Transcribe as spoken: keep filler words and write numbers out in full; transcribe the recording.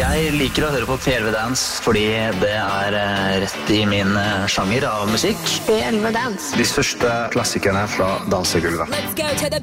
Jeg liker å høre på P elleve Dance fordi det er eh, rett i min eh, sjanger av musikk. P elleve Dance. De største klassikerne fra dansegulvet. Let's go to the